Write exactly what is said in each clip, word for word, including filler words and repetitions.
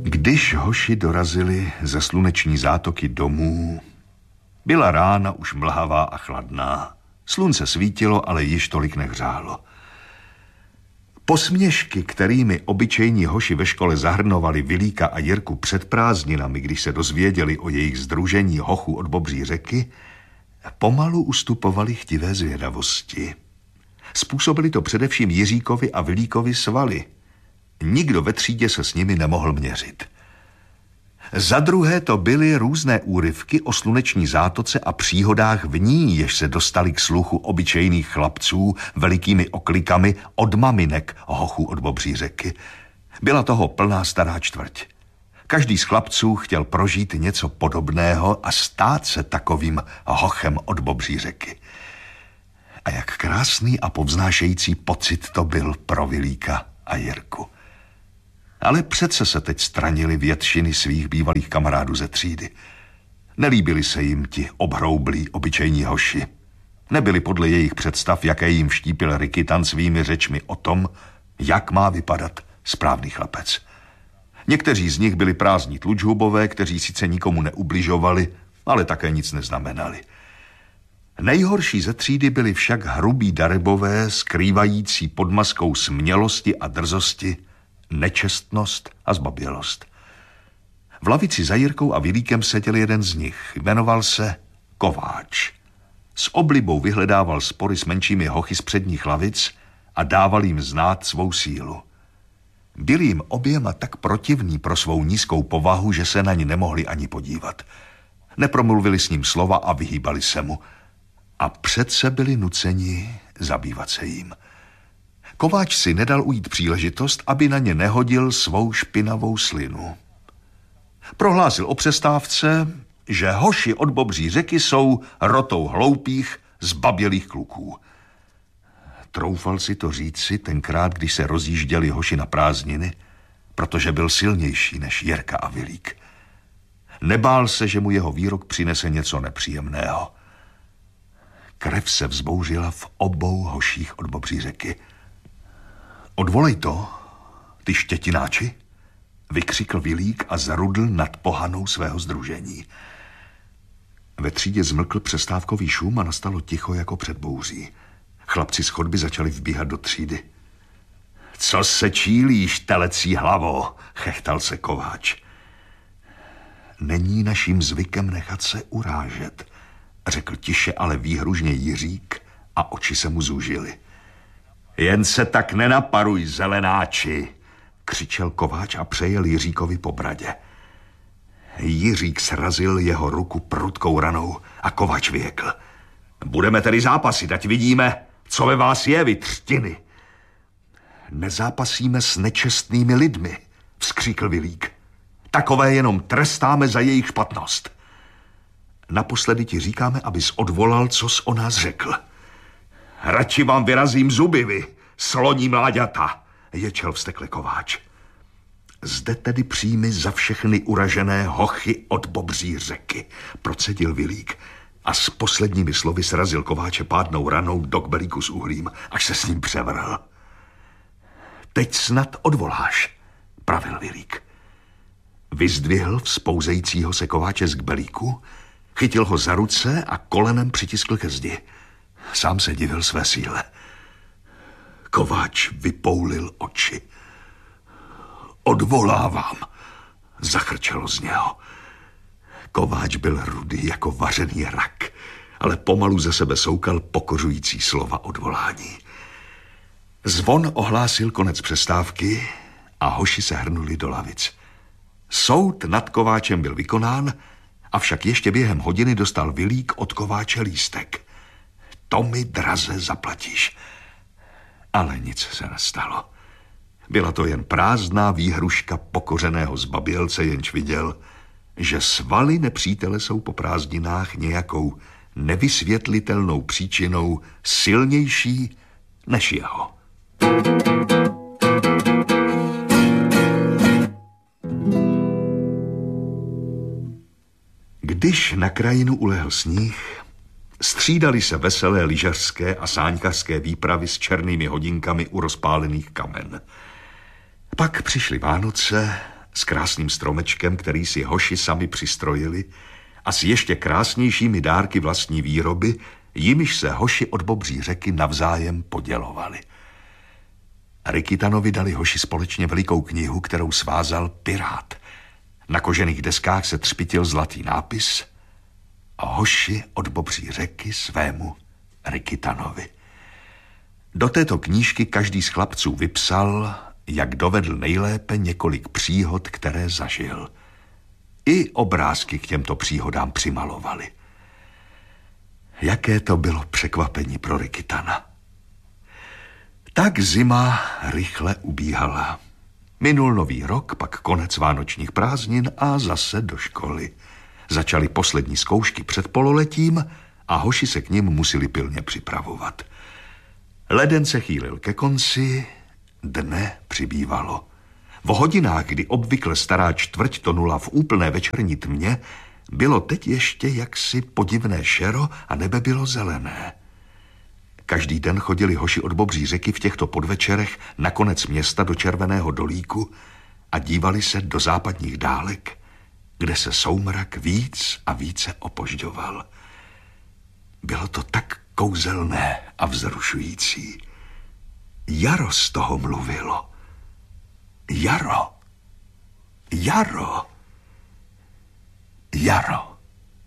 Když hoši dorazili ze sluneční zátoky domů, byla rána už mlhavá a chladná. Slunce svítilo, ale již tolik nehřálo. Posměšky, kterými obyčejní hoši ve škole zahrnovali Vilíka a Jirku před prázdninami, když se dozvěděli o jejich sdružení hochů od Bobří řeky, pomalu ustupovali chtivé zvědavosti. Způsobili to především Jiříkovi a Vilíkovi svaly. Nikdo ve třídě se s nimi nemohl měřit. Za druhé to byly různé úryvky o sluneční zátoce a příhodách v ní, jež se dostali k sluchu obyčejných chlapců velikými oklikami od maminek hochů od Bobří řeky. Byla toho plná stará čtvrť. Každý z chlapců chtěl prožít něco podobného a stát se takovým hochem od Bobří řeky. A jak krásný a povznášející pocit to byl pro Vilíka a Jirku. Ale přece se teď stranili většiny svých bývalých kamarádů ze třídy. Nelíbili se jim ti obhroublí obyčejní hoši. Nebyli podle jejich představ, jaké jim vštípil Rikytan svými řečmi o tom, jak má vypadat správný chlapec. Někteří z nich byli prázdní tlučhubové, kteří sice nikomu neubližovali, ale také nic neznamenali. Nejhorší ze třídy byli však hrubí darebové, skrývající pod maskou smělosti a drzosti nečestnost a zbabělost. V lavici za Jirkou a Vilíkem seděl jeden z nich. Jmenoval se Kováč. S oblibou vyhledával spory s menšími hochy z předních lavic a dával jim znát svou sílu. Byl jim oběma tak protivný pro svou nízkou povahu, že se na ně nemohli ani podívat. Nepromluvili s ním slova a vyhýbali se mu. A přece byli nuceni zabývat se jim. Kováč si nedal ujít příležitost, aby na ně nehodil svou špinavou slinu. Prohlásil o přestávce, že hoši od Bobří řeky jsou rotou hloupých, zbabělých kluků. Troufal si to říci tenkrát, když se rozjížděli hoši na prázdniny, protože byl silnější než Jirka a Vilík. Nebál se, že mu jeho výrok přinese něco nepříjemného. Krev se vzbouřila v obou hoších od Bobří řeky. Odvolej to, ty štětináči, vykřikl Vilík a zarudl nad pohanou svého sdružení. Ve třídě zmlkl přestávkový šum a nastalo ticho jako před bouří. Chlapci z chodby začali vbíhat do třídy. Co se čílíš, telecí hlavo, chechtal se Kováč. Není naším zvykem nechat se urážet, řekl tiše, ale výhružně Jiřík a oči se mu zúžily. Jen se tak nenaparuj, zelenáči, křičel Kováč a přejel Jiříkovi po bradě. Jiřík srazil jeho ruku prudkou ranou a Kováč vyjekl. Budeme tedy zápasit, ať vidíme, co ve vás je, vy třtiny. Nezápasíme s nečestnými lidmi, vzkříkl Vilík. Takové jenom trestáme za jejich špatnost. Naposledy ti říkáme, abys odvolal, co jsi o nás řekl. Radši vám vyrazím zuby, vy, sloní mláďata, ječel vztekle Kováč. Zde tedy přijmi za všechny uražené hochy od Bobří řeky, procedil Vilík a s posledními slovy srazil Kováče pádnou ranou do kbelíku s uhlím, až se s ním převrhl. Teď snad odvoláš, pravil Vilík. Vyzdvihl vzpouzejícího se Kováče z kbelíku, chytil ho za ruce a kolenem přitiskl ke zdi. Sám se divil své síle. Kováč vypoulil oči. Odvolávám, zachrčelo z něho. Kováč byl rudý jako vařený rak, ale pomalu ze sebe soukal pokořující slova odvolání. Zvon ohlásil konec přestávky a hoši se hrnuli do lavic. Soud nad Kováčem byl vykonán, avšak ještě během hodiny dostal Vilík od Kováče lístek. To mi draze zaplatíš. Ale nic se nestalo. Byla to jen prázdná výhruška pokořeného zbabělce, jenž viděl, že svaly nepřítele jsou po prázdninách nějakou nevysvětlitelnou příčinou silnější než jeho. Když na krajinu ulehl sníh, střídali se veselé lyžařské a sáňkařské výpravy s černými hodinkami u rozpálených kamen. Pak přišly Vánoce, s krásným stromečkem, který si hoši sami přistrojili, a s ještě krásnějšími dárky vlastní výroby, jimiž se hoši od Bobří řeky navzájem podělovali. Rikitanovi dali hoši společně velikou knihu, kterou svázal pirát. Na kožených deskách se třpitil zlatý nápis a hoši od Bobří řeky svému Rikitanovi. Do této knížky každý z chlapců vypsal, jak dovedl nejlépe několik příhod, které zažil. I obrázky k těmto příhodám přimalovali. Jaké to bylo překvapení pro Rikitana. Tak zima rychle ubíhala. Minul nový rok, pak konec vánočních prázdnin a zase do školy. Začaly poslední zkoušky před pololetím a hoši se k nim museli pilně připravovat. Leden se chýlil ke konci, dne přibývalo. V hodinách, kdy obvykle stará čtvrť tonula v úplné večerní tmě, bylo teď ještě jaksi podivné šero a nebe bylo zelené. Každý den chodili hoši od Bobří řeky v těchto podvečerech na konec města do Červeného dolíku a dívali se do západních dálek, kde se soumrak víc a více opožďoval. Bylo to tak kouzelné a vzrušující. Jaro z toho mluvilo. Jaro. Jaro. Jaro.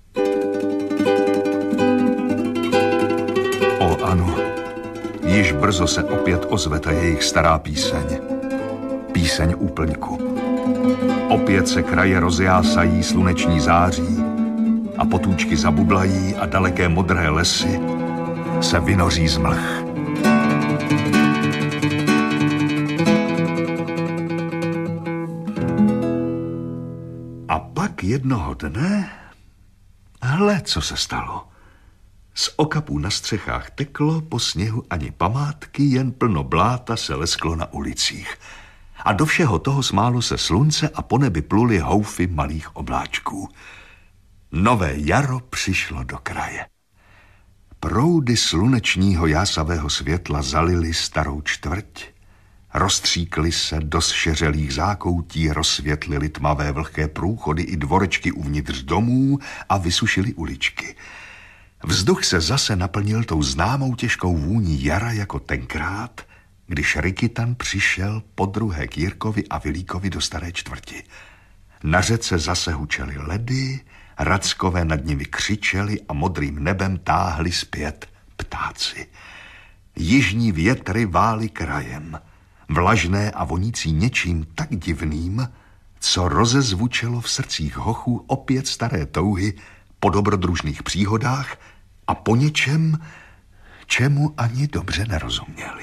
O ano, již brzo se opět ozve ta jejich stará píseň. Píseň úplňku. Opět se kraje rozjásají sluneční září a potůčky zabublají a daleké modré lesy se vynoří z mlh. A pak jednoho dne, hle, co se stalo. Z okapů na střechách teklo, po sněhu ani památky, jen plno bláta se lesklo na ulicích. A do všeho toho smálo se slunce a po nebi pluly houfy malých obláčků. Nové jaro přišlo do kraje. Proudy slunečního jásavého světla zalily starou čtvrť, rozstříkly se do zšeřelých zákoutí, rozsvětlily tmavé vlhké průchody i dvorečky uvnitř domů a vysušily uličky. Vzduch se zase naplnil tou známou těžkou vůní jara jako tenkrát, když Rikitan přišel podruhé k Jirkovi a Vilíkovi do staré čtvrti. Na řece zase hučely ledy, rackové nad nimi křičeli a modrým nebem táhli zpět ptáci. Jižní větry vály krajem, vlažné a vonící něčím tak divným, co rozezvučelo v srdcích hochů opět staré touhy po dobrodružných příhodách a po něčem, čemu ani dobře nerozuměli.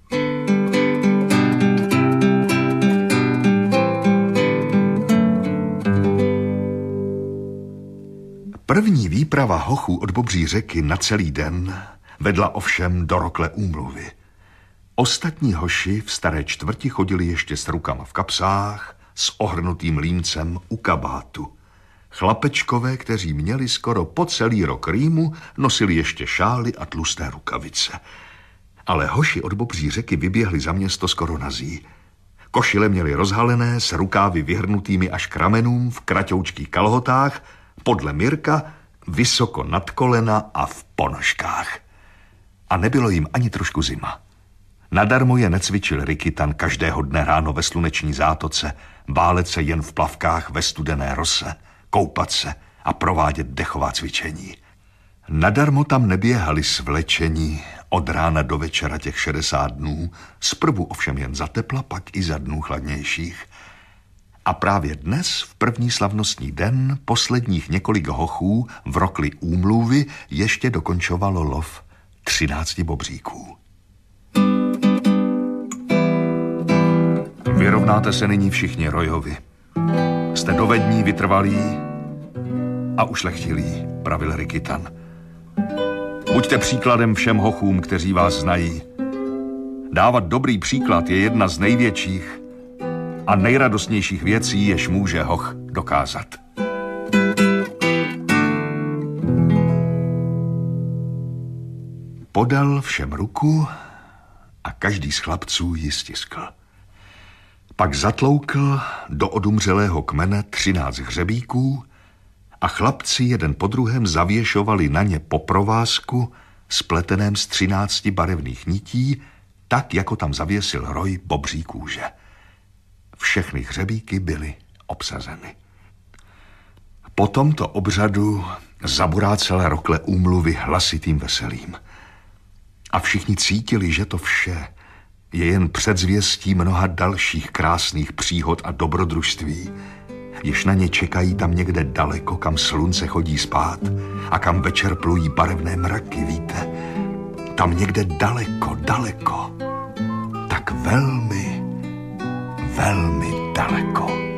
První výprava hochů od Bobří řeky na celý den vedla ovšem do rokle úmluvy. Ostatní hoši v staré čtvrti chodili ještě s rukama v kapsách, s ohrnutým límcem u kabátu. Chlapečkové, kteří měli skoro po celý rok rýmu, nosili ještě šály a tlusté rukavice. Ale hoši od Bobří řeky vyběhli za město skoro nazí. Košile měli rozhalené, s rukávy vyhrnutými až k ramenům, v kraťoučkých kalhotách, podle Mirka vysoko nad kolena a v ponožkách. A nebylo jim ani trošku zima. Nadarmo je necvičil Rikitan každého dne ráno ve sluneční zátoce, bálet se jen v plavkách ve studené rose, koupat se a provádět dechová cvičení. Nadarmo tam neběhali svlečení od rána do večera těch šedesát dnů, zprvu ovšem jen za tepla, pak i za dnů chladnějších. A právě dnes, v první slavnostní den, posledních několik hochů v rokli úmluvy ještě dokončovalo lov třinácti bobříků. Vyrovnáte se nyní všichni Rojovi. Jste dovední, vytrvalí a ušlechtilí, pravil Rikitan. Buďte příkladem všem hochům, kteří vás znají. Dávat dobrý příklad je jedna z největších a nejradostnějších věcí, jež může hoch dokázat. Podal všem ruku a každý z chlapců ji stiskl. Pak zatloukl do odumřelého kmene třináct hřebíků a chlapci jeden po druhém zavěšovali na ně po provázku spleteném z třinácti barevných nití, tak, jako tam zavěsil roj bobří kůže. Všechny hřebíky byly obsazeny. Po tomto obřadu zaburácela rokle úmluvy hlasitým veselím. A všichni cítili, že to vše je jen předzvěstí mnoha dalších krásných příhod a dobrodružství, jež na ně čekají tam někde daleko, kam slunce chodí spát a kam večer plují barevné mraky, víte? Tam někde daleko, daleko, tak velmi, velmi daleko.